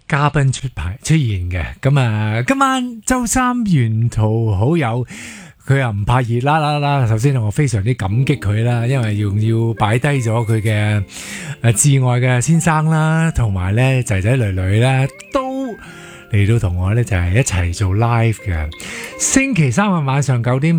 嘉賓出現嘅。咁啊，今晚周三沿途好友。佢又唔怕熱啦，首先我非常之感激佢啦，因為要擺低咗佢嘅摯愛嘅先生啦，同埋咧仔仔女女咧都嚟到同我咧就係一齊做 live 嘅。星期三嘅晚上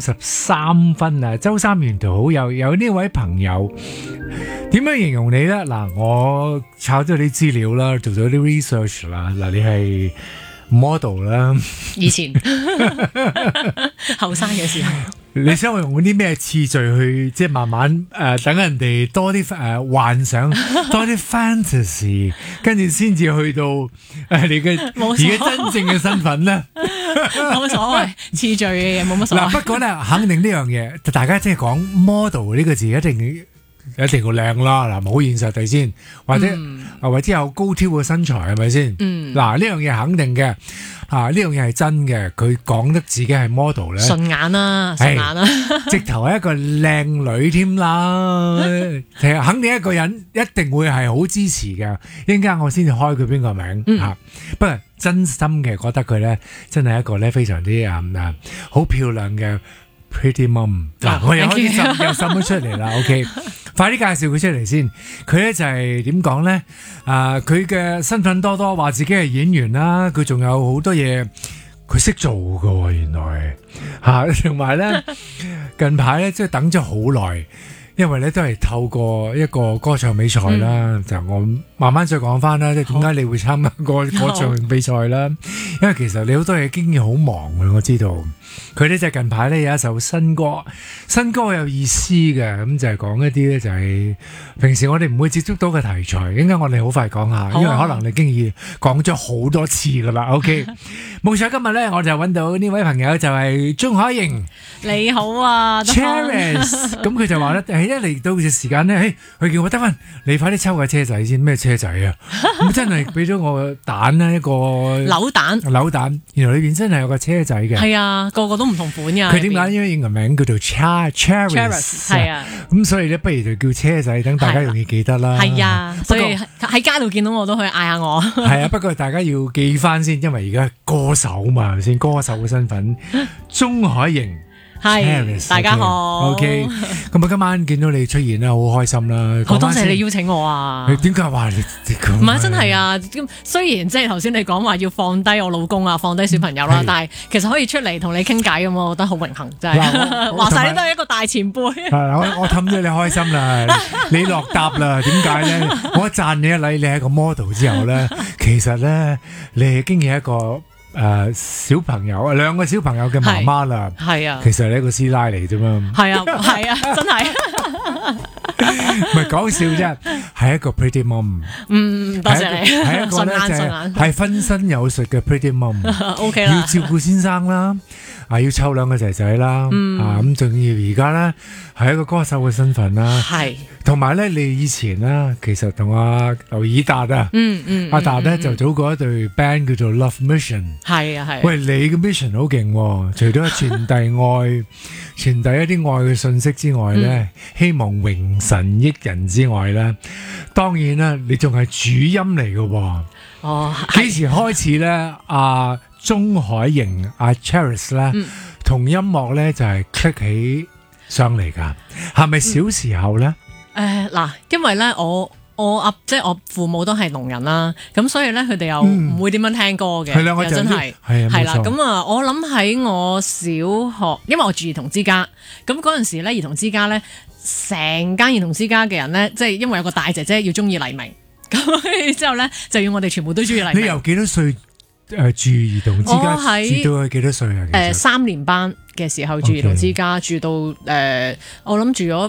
9:13啊，周三沿途好友有呢位朋友點樣形容你咧？嗱，我抄咗啲資料啦，做咗啲 research 啦，嗱，你係model 啦， 以前後生嘅時候， 你想我用啲咩次序去即係慢慢等人哋多啲幻想，多啲 fantasy， 跟住先至去到你嘅而家真正嘅身份咧？ 冇所謂，次序嘅嘢冇乜所謂。 嗱，不過咧肯定呢樣嘢，大家即係講 model 呢個字一定要靚啦，嗱，好現實地先，或者有高挑嘅身材係咪先？嗱，呢樣嘢肯定嘅，呢樣嘢係真嘅，佢講得自己係 model 咧， 順眼啦， 直頭係一個靚女添啦，其實肯定一個人一定會係好支持嘅，一陣間我先至開佢邊個名吓，不過真心嘅覺得佢咧真係一個咧非常之好漂亮嘅 Pretty Mom。嗱，我又開始又滲咗出嚟啦，OK。快啲介紹佢出嚟先，佢咧就係點講咧？佢嘅身份多，話自己係演員啦，佢仲有好多嘢佢識做㗎喎，原來同埋咧近排咧即係等咗好耐，因為咧都係透過一個歌唱比賽啦，就我慢慢再講翻啦，即係點解你會參加歌唱比賽啦？因為其實你好多嘢經驗好忙嘅，我知道。佢呢就近排咧有一首新歌有意思嘅，咁就係講一啲咧就係平時我哋唔會接觸到嘅題材，應該我哋好快講下，因為可能你經已講咗好多次噶啦。OK， 冇錯，今日咧我就揾到呢位朋友就係鍾海瑩。 你好啊 Charis， 咁佢就話咧，一嚟到嘅時間咧，佢叫我得翻，你快啲抽架車仔先，咩車仔啊？咁真係俾咗我蛋啦，一個扭蛋， 原來裏邊真係有個車仔嘅。 係啊，個個都唔同款㗎。 佢點解？因為英文名叫做 Charis， 係啊。 咁所以咧，不如就叫車仔，等大家容易記得啦。 係啊，所以喺街度見到我都可以嗌下我。 係啊，不過大家要記翻先，因為而家歌手嘛，係咪先？歌手嘅身份，鍾海瑩。 係，大家好。 OK， 咁啊，今晚見到你出現啦，好開心啦。 好多謝你邀請我啊！ 點解話你唔係真係啊？雖然即係頭先你講話要放低我老公啊，放低小朋友啦，但係其實可以出嚟同你傾偈咁，我覺得好榮幸，真係。話晒你都係一個大前輩。 我氹咗你開心啦，你落答啦。點解咧？我讚你一禮，你係一個 model 之後咧，其實咧你係經已一個。小朋友兩個小朋友嘅媽媽啦， 係啊， 其實你一個師奶嚟啫嘛， 係啊，真係， 唔係講笑啫，係一個 pretty mom， 多謝你， 係一個咧就係分身有術嘅 pretty mom，OK 啦，要照顧先生啦，要湊兩個仔仔啦，咁仲要而家咧係一個歌手嘅身份啦，係，同埋咧你以前咧其實同阿劉以達啊，阿達咧就組過一隊 band 叫做 Love Mission。係啊係。喂，你嘅 mission 好勁喎，除咗傳遞愛、傳遞一啲愛嘅信息之外咧，希望榮神益人之外咧，當然啦，你仲係主音嚟嘅喎。哦，幾時開始咧？阿鍾海瑩、阿 Charis 咧，同音樂咧就係 click 起上嚟㗎，係咪小時候咧？ 嗱，因為咧即係我父母都係聾人啦，咁所以咧佢哋又唔會點樣聽歌嘅，又真係係啦。咁啊，我諗喺我小學，因為我住兒童之家，咁嗰陣時咧兒童之家咧，成間兒童之家嘅人咧，即係因為有個大姐姐要中意黎明，咁之後咧就要我哋全部都中意黎明。你由幾多歲住兒童之家？住到幾多歲啊 ？3年班嘅時候住兒童之家，住到我諗住咗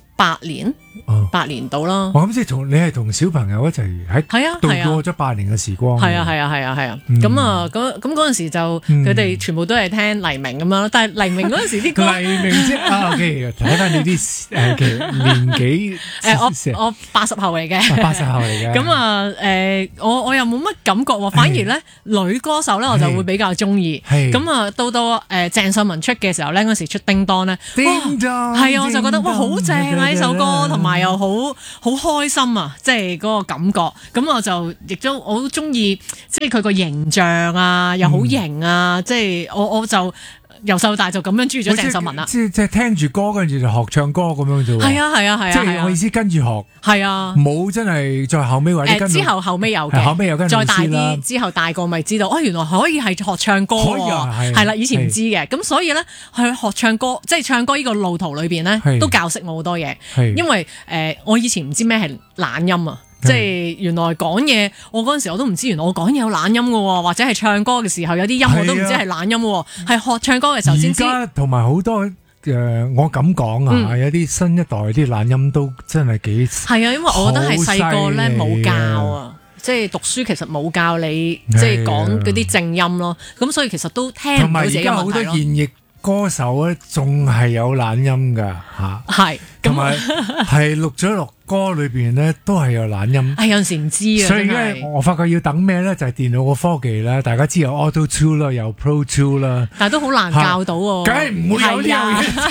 8年到啦。我諗即係你係同小朋友一齊喺度過咗8年嘅時光。 係啊。咁啊，咁嗰陣時就佢哋全部都係聽黎明咁樣，但係黎明嗰陣時啲歌， 黎明啫。OK， 睇翻你啲年紀。 我80後嚟嘅。 80後嚟嘅。 咁啊，我又冇乜感覺喎，反而咧女歌手咧我就會比較中意。咁啊，到鄭秀文出嘅時候咧，嗰時出叮當咧，叮當係啊，我就覺得哇好正啊！呢首歌同同埋又好開心啊！即係嗰個感覺。咁我就亦都我好中意，即係佢個形象啊，又好型啊！即係我就。由細到大就咁樣中意咗鄭秀文啦， 即係聽住歌跟住就學唱歌咁樣啫喎。 係啊， 即係我意思跟住學。係啊，冇真係再後尾或者跟之後尾有嘅， 後尾有跟再大啲之後大個咪知道，原來可以係學唱歌喎。係啦，以前唔知嘅，咁所以咧去學唱歌，即係唱歌呢個路途裏邊咧，都教識我好多嘢。因為我以前唔知咩係懶音啊。即係原來講嘢，我嗰陣時我都唔知，原來我講嘢有懶音嘅喎，或者係唱歌嘅時候有啲音我都唔知係懶音喎，係學唱歌嘅時候先知。而家同埋好多我咁講啊，有啲新一代啲懶音都真係幾係啊，因為我覺得係細個咧冇教啊，即係讀書其實冇教你即係講嗰啲正音咯，咁所以其實都聽唔到自己嘅問題咯。 同埋而家好多現役歌手咧，仲係有懶音㗎嚇， 係同埋係錄咗落歌裏邊咧，都係有懶音。 有陣時唔知啊， 所以咧，我發覺要等咩咧，就係電腦個科技啦。大家知有 Auto Tune 啦，有 Pro Tune 啦， 但係都好難教到喎。 梗係唔會有呢樣嘢。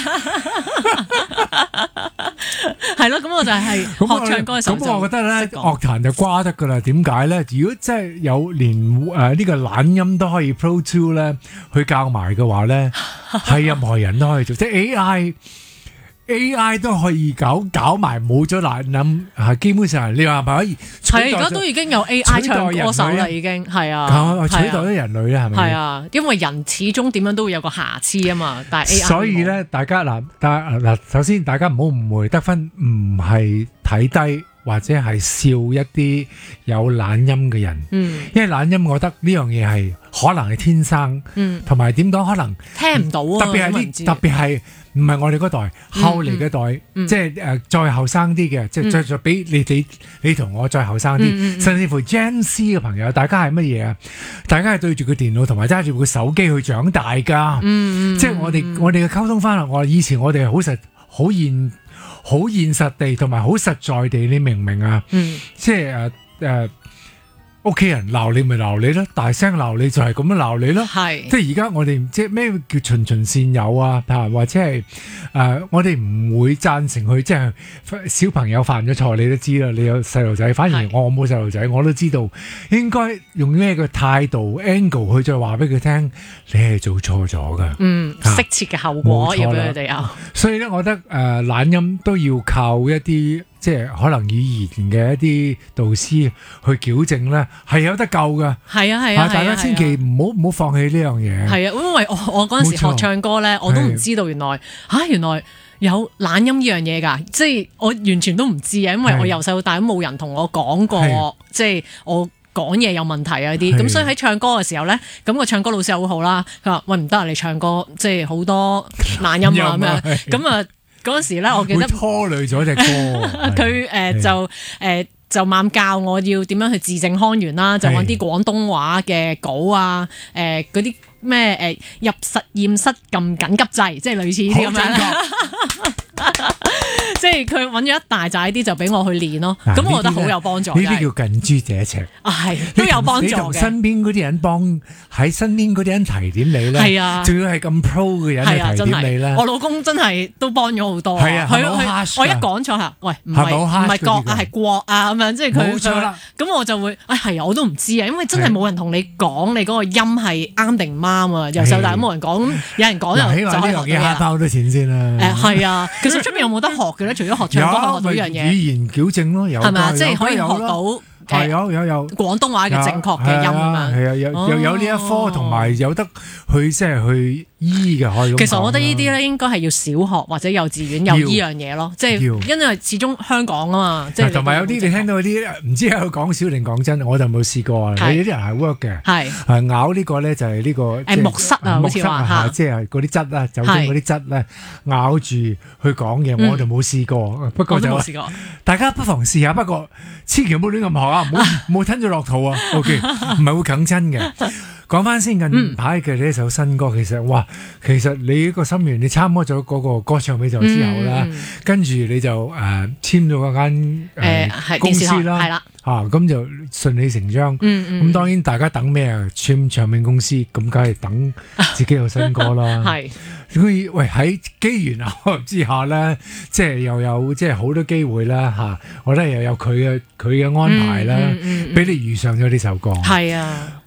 係咯，咁我就係學唱歌嘅時候就。 咁我覺得咧，樂壇就瓜得㗎啦。點解咧？如果真係有連呢個懶音都可以 Pro Tune 咧，去教埋嘅話咧，係任何人都可以做，即係 AI 都可以搞埋冇咗懶音，基本上你話係咪可以取代？ 係而家都已經有 AI 唱歌手啦，已經係啊， 取代咗人類咧，係咪？ 係啊，因為人始終點樣都會有個瑕疵啊嘛，但係 AI 所以咧，大家嗱，首先大家唔好誤會，得分唔係睇低或者係笑一啲有懶音嘅人，因為懶音，我覺得呢樣嘢係可能係天生，同埋點講可能聽唔到啊， 特別係。唔係我哋嗰代，後嚟嘅代，即係再後生啲嘅，即係再比你同我再後生啲，甚至乎 Gen Z 嘅朋友，大家係乜嘢啊？大家係對住個電腦同埋揸住個手機去長大㗎，即係我哋嘅溝通翻嚟，以前我哋好現實地同埋好實在地，你明唔明啊？即係屋企人鬧你咪鬧你咯，大聲鬧你就係咁樣鬧你咯。係，即係而家我哋即係咩叫循循善誘啊？或者係我哋唔會贊成佢，即係小朋友犯咗錯，你都知啦。你有細路仔，反而我冇細路仔，我都知道應該用咩嘅態度 angle 去再話俾佢聽，你係做錯咗㗎。 適切嘅後果要俾佢哋有。所以咧，我覺得懶音都要靠一啲。即係可能語言嘅一啲導師去矯正咧，係有得救㗎。係啊，大家千祈唔好放棄呢樣嘢。係啊，因為我嗰陣時學唱歌咧，我都唔知道原來有懶音呢樣嘢㗎。即係我完全都唔知啊，因為我由細到大都冇人同我講過，即係我講嘢有問題啊啲。咁所以喺唱歌嘅時候咧，咁個唱歌老師又好好啦。佢話：喂，唔得啊，你唱歌即係好多懶音啊咁樣。咁啊。嗰陣時咧，我記得拖累咗隻歌。 佢就猛教我要點樣去字正腔圓啦，就揾啲廣東話嘅稿啊，嗰啲咩入實驗室撳緊急掣，即係類似呢啲咁樣。即係佢揾咗一大紮啲就俾我去練咯，咁我覺得好有幫助。 呢啲叫近朱者赤， 係都有幫助嘅。 你同身邊嗰啲人喺身邊嗰啲人提點你咧，係啊，仲要係咁 pro 嘅人去提點你咧。 我老公真係都幫咗好多。 係啊， 我一講錯下，喂，唔係國啊，係國啊咁樣，即係佢。冇錯啦。咁我就會，係啊，我都唔知啊，因為真係冇人同你講你嗰個音係啱定唔啱啊，由細到大都冇人講，咁有人講就起碼呢樣嘢慳翻好多錢先啦。 係啊，其實出邊有冇得學嘅咧？除咗學唱歌，學到呢樣嘢， 語言矯正咯，有係咪？ 即係可以學到。 有廣東話嘅正確嘅音啊嘛， 係啊，有呢一科，同埋有得去即係去醫嘅可以。 其實我覺得呢啲咧應該係要小學或者幼稚園有呢樣嘢咯，即係因為始終香港啊嘛，即係同埋有啲你聽到嗰啲唔知係講笑定講真，我就冇試過啊。有啲人係 work 嘅，係咬呢個咧就係呢個木塞啊，好似話即係嗰啲質啊，酒精嗰啲質咧咬住去講嘢，我就冇試過。不過就大家不妨試下，不過千祈唔好亂咁學啊！唔好吞咗落肚啊 ！OK， 唔係會啃親嘅。講翻先近排嘅呢首新歌，其實哇， 其實你呢個心願，你參加咗嗰個歌唱比賽之後啦，跟住你就簽咗嗰間公司啦， 係啦， 咁就順理成章。咁當然大家等咩啊？簽唱片公司，咁梗係等自己有新歌啦。 係。 喂，喺機緣巧合之下咧，即係又有即係好多機會啦嚇，我覺得又有佢嘅安排啦，俾你遇上咗呢首歌。 係啊。